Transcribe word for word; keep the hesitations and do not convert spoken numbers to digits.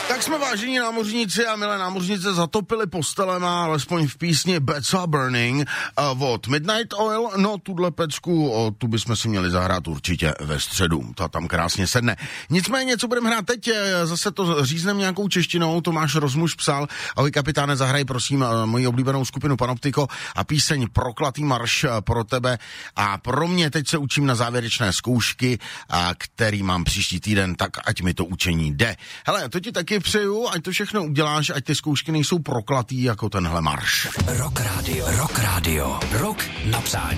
Tak jsme, vážení námořníci a milé námořnice, zatopili postelema, alespoň v písni Beds Are Burning uh, od Midnight Oil. No, tuhle pecku, o, tu bychom si měli zahrát určitě ve středu. Ta tam krásně sedne. Nicméně, co budeme hrát teď, zase to říznem nějakou češtinou. Tomáš Rozmuš psal: ahoj kapitáne, zahraj prosím moji oblíbenou skupinu Panoptiko a píseň Proklatý marš pro tebe a pro mě. Teď se učím na závěrečné zkoušky, a který mám příští týden, tak ať mi to učení jde. Hele, to ti taky přeju, ať to všechno uděláš, ať ty zkoušky nejsou proklatý jako tenhle marš. Rock Radio, Rock Radio, Rock na přání.